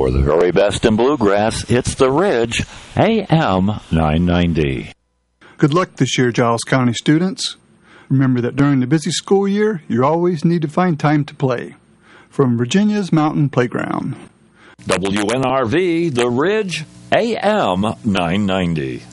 For the very best in bluegrass, it's The Ridge, AM 990. Good luck this year, Giles County students. Remember that during the busy school year, you always need to find time to play. From Virginia's Mountain Playground. WNRV, The Ridge, AM 990.